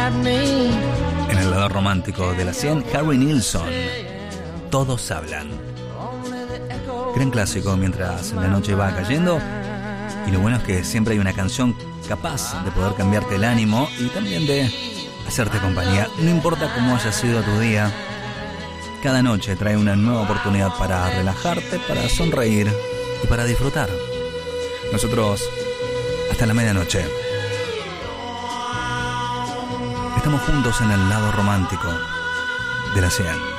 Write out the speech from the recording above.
En el lado romántico de la 100, Harry Nilsson, Todos hablan. Gran clásico mientras la noche va cayendo. Y lo bueno es que siempre hay una canción capaz de poder cambiarte el ánimo y también de hacerte compañía. No importa cómo haya sido tu día, cada noche trae una nueva oportunidad para relajarte, para sonreír y para disfrutar. Nosotros, hasta la medianoche, estamos juntos en el lado romántico de la 100.